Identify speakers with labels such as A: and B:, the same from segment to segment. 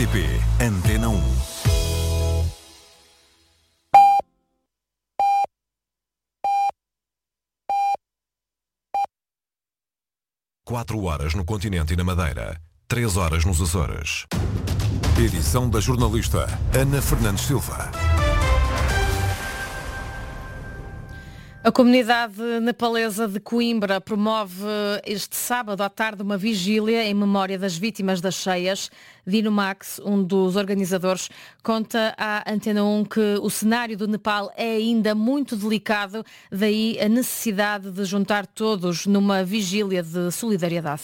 A: RTP Antena 1. Quatro horas no continente e na Madeira, 3 horas nos Açores. Edição da jornalista Ana Fernandes Silva.
B: A comunidade nepalesa de Coimbra promove este sábado à tarde uma vigília em memória das vítimas das cheias. Dino Max, um dos organizadores, conta à Antena 1 que o cenário do Nepal é ainda muito delicado, daí a necessidade de juntar todos numa vigília de solidariedade.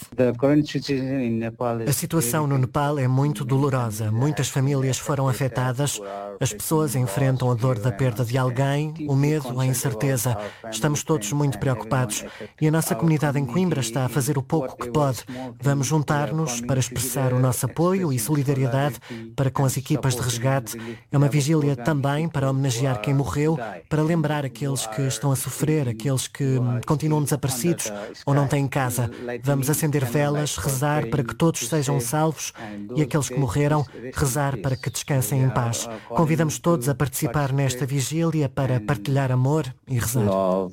C: A situação no Nepal é muito dolorosa. Muitas famílias foram afetadas. As pessoas enfrentam a dor da perda de alguém, o medo, a incerteza. Estamos todos muito preocupados e a nossa comunidade em Coimbra está a fazer o pouco que pode. Vamos juntar-nos para expressar o nosso apoio e solidariedade para com as equipas de resgate. É uma vigília também para homenagear quem morreu, para lembrar aqueles que estão a sofrer, aqueles que continuam desaparecidos ou não têm casa. Vamos acender velas, rezar para que todos sejam salvos e aqueles que morreram, rezar para que descansem em paz. Convidamos todos a participar nesta vigília para partilhar amor e rezar.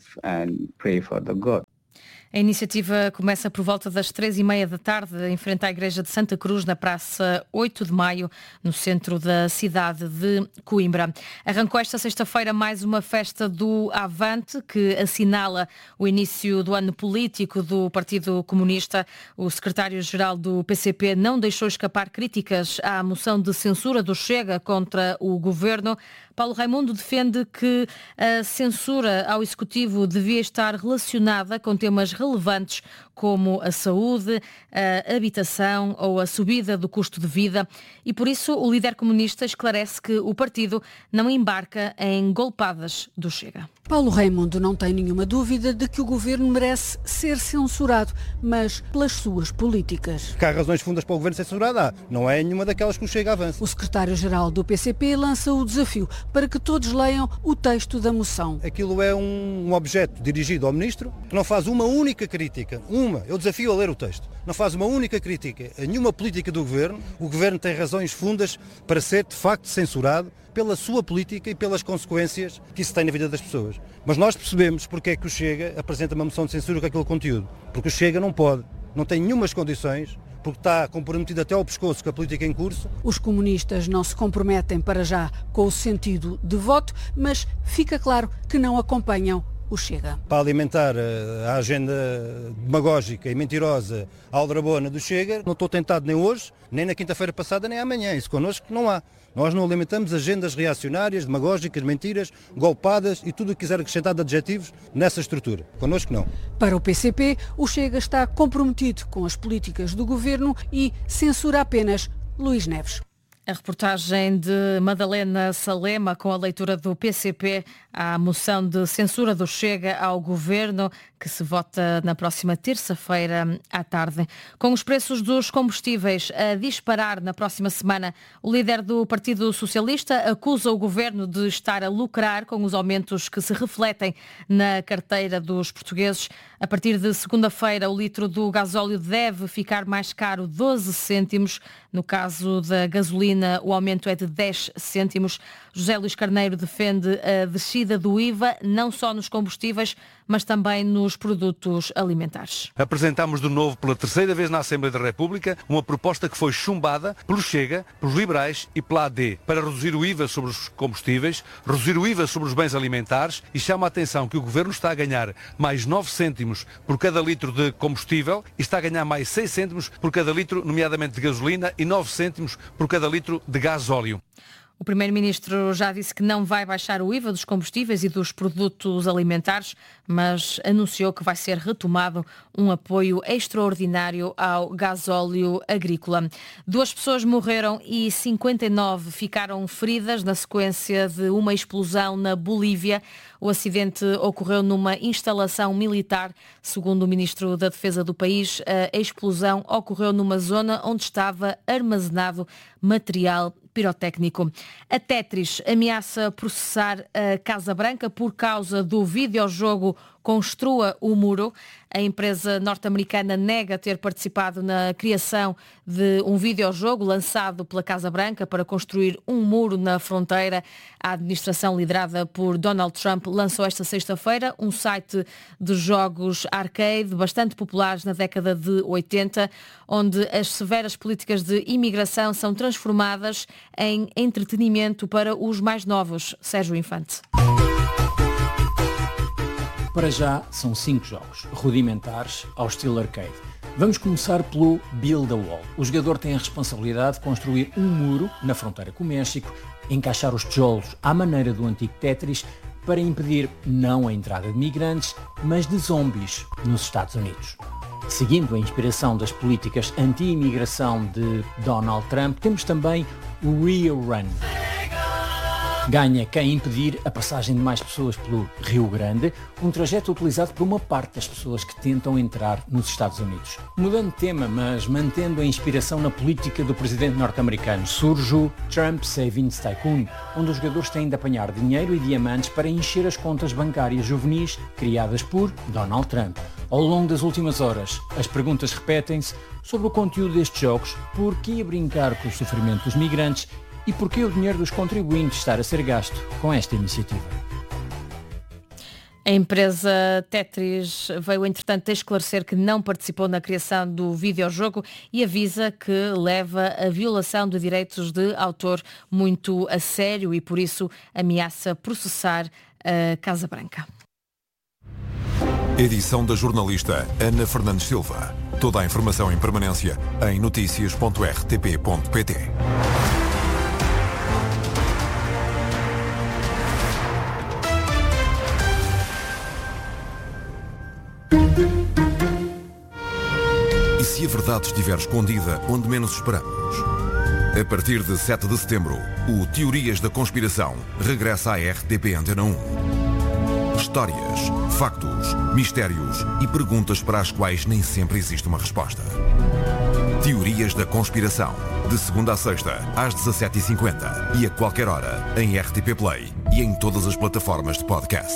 B: A iniciativa começa por volta das 3h30 da tarde, em frente à Igreja de Santa Cruz, na Praça 8 de Maio, no centro da cidade de Coimbra. Arrancou esta sexta-feira mais uma festa do Avante, que assinala o início do ano político do Partido Comunista. O secretário-geral do PCP não deixou escapar críticas à moção de censura do Chega contra o governo. Paulo Raimundo defende que a censura ao Executivo devia estar relacionada com temas relevantes como a saúde, a habitação ou a subida do custo de vida e, por isso, o líder comunista esclarece que o partido não embarca em golpadas do Chega.
D: Paulo Raimundo não tem nenhuma dúvida de que o governo merece ser censurado, mas pelas suas políticas.
E: Que há razões fundas para o governo ser censurado, não é nenhuma daquelas que o Chega avança.
D: O secretário-geral do PCP lança o desafio para que todos leiam o texto da moção.
E: Aquilo é um objeto dirigido ao ministro que não faz uma única crítica, eu desafio a ler o texto, não faz uma única crítica a nenhuma política do governo. O governo tem razões fundas para ser de facto censurado pela sua política e pelas consequências que isso tem na vida das pessoas. Mas nós percebemos porque é que o Chega apresenta uma moção de censura com aquele conteúdo. Porque o Chega não pode, não tem nenhumas condições, porque está comprometido até ao pescoço com a política em curso.
D: Os comunistas não se comprometem para já com o sentido de voto, mas fica claro que não acompanham o Chega.
E: Para alimentar a agenda demagógica e mentirosa aldrabona do Chega, não estou tentado nem hoje, nem na quinta-feira passada, nem amanhã. Isso connosco não há. Nós não alimentamos agendas reacionárias, demagógicas, mentiras, golpadas e tudo o que quiser acrescentar de adjetivos nessa estrutura. Connosco não.
D: Para o PCP, o Chega está comprometido com as políticas do governo e censura apenas Luís Neves.
B: A reportagem de Madalena Salema com a leitura do PCP à moção de censura do Chega ao governo, que se vota na próxima terça-feira à tarde. Com os preços dos combustíveis a disparar na próxima semana, o líder do Partido Socialista acusa o governo de estar a lucrar com os aumentos que se refletem na carteira dos portugueses. A partir de segunda-feira, o litro do gasóleo deve ficar mais caro 12 cêntimos. No caso da gasolina, o aumento é de 10 cêntimos. José Luís Carneiro defende a descida do IVA, não só nos combustíveis, mas também nos produtos alimentares.
F: Apresentámos de novo pela terceira vez na Assembleia da República uma proposta que foi chumbada pelo Chega, pelos liberais e pela AD, para reduzir o IVA sobre os combustíveis, reduzir o IVA sobre os bens alimentares, e chama a atenção que o Governo está a ganhar mais 9 cêntimos por cada litro de combustível e está a ganhar mais 6 cêntimos por cada litro, nomeadamente de gasolina, e 9 cêntimos por cada litro de gasóleo.
B: O Primeiro-Ministro já disse que não vai baixar o IVA dos combustíveis e dos produtos alimentares, mas anunciou que vai ser retomado um apoio extraordinário ao gasóleo agrícola. 2 pessoas morreram e 59 ficaram feridas na sequência de uma explosão na Bolívia. O acidente ocorreu numa instalação militar. Segundo o Ministro da Defesa do país, a explosão ocorreu numa zona onde estava armazenado material pirotécnico. A Tetris ameaça processar a Casa Branca por causa do videojogo construa o muro. A empresa norte-americana nega ter participado na criação de um videojogo lançado pela Casa Branca para construir um muro na fronteira. A administração liderada por Donald Trump lançou esta sexta-feira um site de jogos arcade bastante populares na década de 80, onde as severas políticas de imigração são transformadas em entretenimento para os mais novos. Sérgio Infante.
G: Para já, são 5 jogos, rudimentares, ao estilo arcade. Vamos começar pelo Build a Wall. O jogador tem a responsabilidade de construir um muro na fronteira com o México, encaixar os tijolos à maneira do antigo Tetris para impedir não a entrada de migrantes, mas de zombies nos Estados Unidos. Seguindo a inspiração das políticas anti-imigração de Donald Trump, temos também o Rio Run. Ganha quem impedir a passagem de mais pessoas pelo Rio Grande, um trajeto utilizado por uma parte das pessoas que tentam entrar nos Estados Unidos. Mudando de tema, mas mantendo a inspiração na política do presidente norte-americano, surge o Trump Savings Tycoon, onde os jogadores têm de apanhar dinheiro e diamantes para encher as contas bancárias juvenis criadas por Donald Trump. Ao longo das últimas horas, as perguntas repetem-se sobre o conteúdo destes jogos, por que brincar com o sofrimento dos migrantes e por que o dinheiro dos contribuintes estar a ser gasto com esta iniciativa.
B: A empresa Tetris veio, entretanto, a esclarecer que não participou na criação do videojogo e avisa que leva a violação de direitos de autor muito a sério e, por isso, ameaça processar a Casa Branca.
A: Edição da jornalista Ana Fernandes Silva. Toda a informação em permanência em noticias.rtp.pt. E se a verdade estiver escondida onde menos esperamos? A partir de 7 de setembro, o Teorias da Conspiração regressa à RTP Antena 1. Histórias, factos, mistérios e perguntas para as quais nem sempre existe uma resposta. Teorias da Conspiração, de segunda a sexta, às 17h50 e a qualquer hora, em RTP Play e em todas as plataformas de podcast.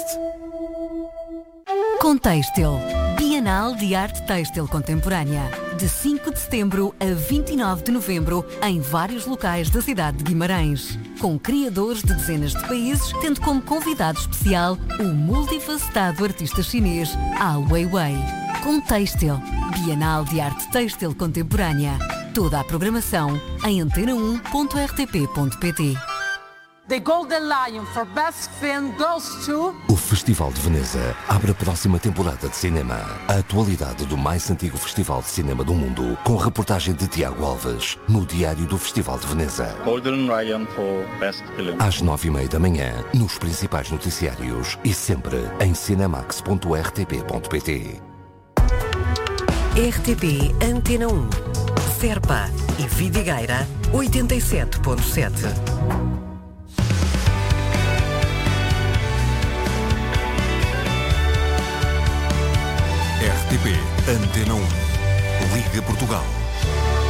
H: Contextil, Bienal de Arte Têxtil Contemporânea, de 5 de setembro a 29 de novembro, em vários locais da cidade de Guimarães, com criadores de dezenas de países, tendo como convidado especial o multifacetado artista chinês Ai Weiwei. Contextil, Bienal de Arte Têxtil Contemporânea. Toda a programação em antena1.rtp.pt.
I: The Golden Lion for Best Film goes to...
J: O Festival de Veneza abre a próxima temporada de cinema. A atualidade do mais antigo festival de cinema do mundo, com reportagem de Tiago Alves, no Diário do Festival de Veneza.
K: Golden Lion for Best Film.
J: Às 9h30 da manhã, nos principais noticiários e sempre em cinemax.rtp.pt.
H: RTP Antena 1. Serpa e Vidigueira 87.7.
A: RTP Antena 1. Liga Portugal.